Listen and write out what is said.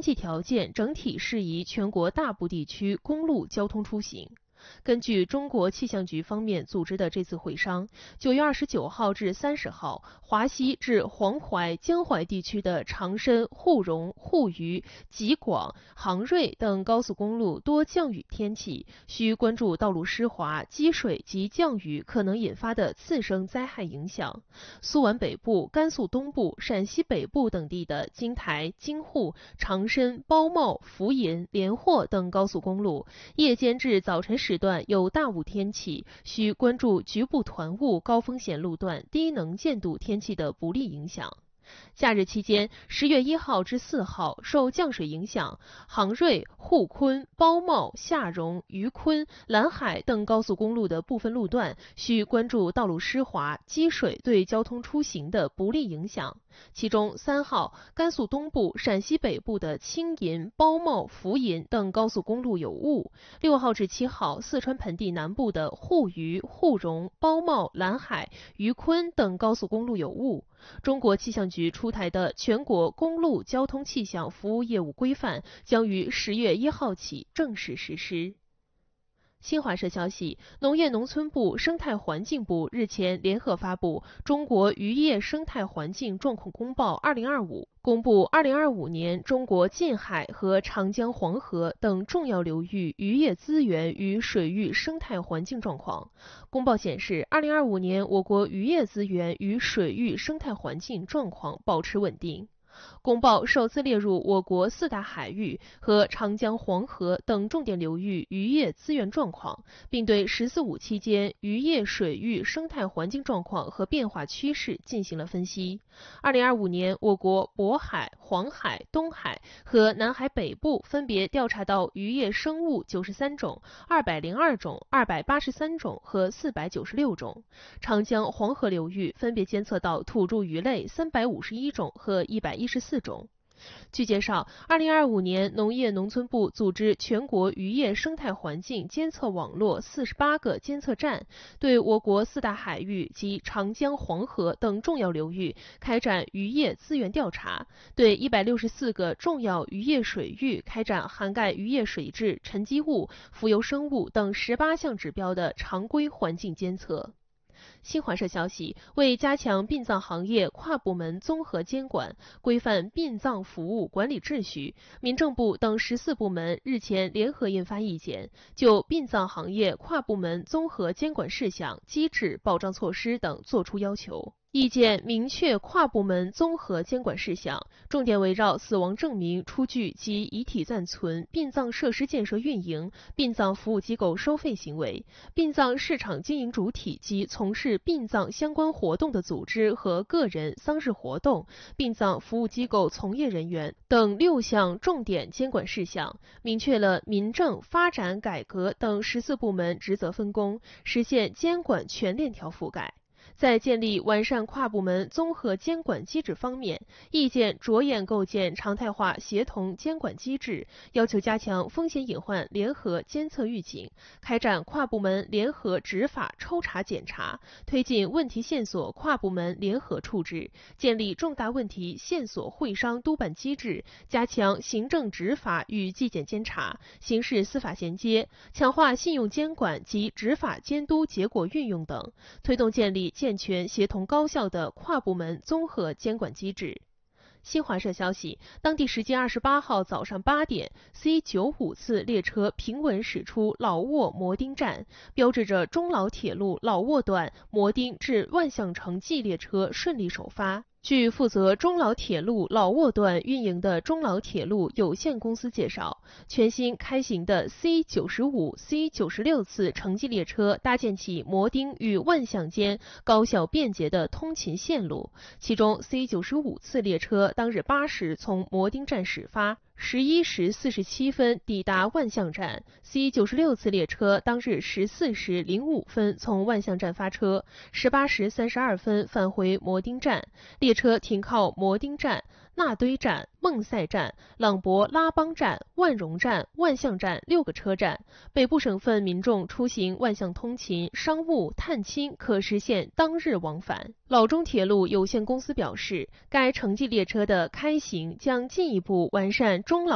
气条件整体适宜全国大部地区公路交通出行。根据中国气象局方面组织的这次会商，9月29号至30号，华西至黄淮、江淮地区的长深、沪蓉、沪渝、吉广、杭瑞等高速公路多降雨天气，需关注道路湿滑、积水及降雨可能引发的次生灾害影响。苏皖北部、甘肃东部、陕西北部等地的京台、京沪、长深、包茂、扶银、连霍等高速公路，夜间至早晨时段有大雾天气，需关注局部团雾高风险路段低能见度天气的不利影响。假日期间，10月1号至4号，受降水影响，杭瑞、沪昆、包茂、夏荣、渝昆、兰海等高速公路的部分路段需关注道路湿滑、积水对交通出行的不利影响。其中3号，甘肃东部、陕西北部的青银、包茂、扶银等高速公路有雾；6号至7号，四川盆地南部的沪渝、沪蓉、包茂、兰海、渝昆等高速公路有雾。中国气象局出台的全国公路交通气象服务业务规范将于10月1号起正式实施。新华社消息，农业农村部、生态环境部日前联合发布《中国渔业生态环境状况公报2025》，公布2025年中国近海和长江、黄河等重要流域渔业资源与水域生态环境状况。公报显示，2025年我国渔业资源与水域生态环境状况保持稳定。公报首次列入我国4大海域和长江、黄河等重点流域渔业资源状况，并对“十四五”期间渔业水域生态环境状况和变化趋势进行了分析。2025年，我国渤海、黄海、东海和南海北部分别调查到渔业生物93种、202种、283种和496种；长江、黄河流域分别监测到土著鱼类351种和114种。据介绍，2025年农业农村部组织全国渔业生态环境监测网络48个监测站，对我国4大海域及长江、黄河等重要流域开展渔业资源调查，对164个重要渔业水域开展涵盖渔业水质、沉积物、浮游生物等18项指标的常规环境监测。新华社消息，为加强殡葬行业跨部门综合监管，规范殡葬服务管理秩序，民政部等14部门日前联合印发意见，就殡葬行业跨部门综合监管事项、机制、保障措施等作出要求。意见明确跨部门综合监管事项，重点围绕死亡证明出具及遗体暂存、殡葬设施建设运营、殡葬服务机构收费行为、殡葬市场经营主体及从事殡葬相关活动的组织和个人、丧事活动、殡葬服务机构从业人员等6项重点监管事项，明确了民政、发展、改革等14部门职责分工，实现监管全链条覆盖。在建立完善跨部门综合监管机制方面，意见着眼构建常态化协同监管机制，要求加强风险隐患联合监测预警，开展跨部门联合执法抽查检查，推进问题线索跨部门联合处置，建立重大问题线索会商督办机制，加强行政执法与纪检监察、刑事司法衔接，强化信用监管及执法监督结果运用等，推动建立健全协同高效的跨部门综合监管机制。新华社消息，当地时间28号早上8点 ，C95次列车平稳驶出老挝磨丁站，标志着中老铁路老挝段磨丁至万象城际列车顺利首发。据负责中老铁路老挝段运营的中老铁路有限公司介绍，全新开行的 C95、C96次城际列车搭建起磨丁与万象间高效便捷的通勤线路，其中 C95次列车当日8时从磨丁站始发，11时47分抵达万象站。C96次列车当日14时05分从万象站发车，18时32分返回磨丁站。列车停靠磨丁站、纳堆站、孟赛站、朗博拉邦站、万荣站、万象站6个车站。北部省份民众出行万象通勤、商务、探亲可实现当日往返。老中铁路有限公司表示，该城际列车的开行将进一步完善中老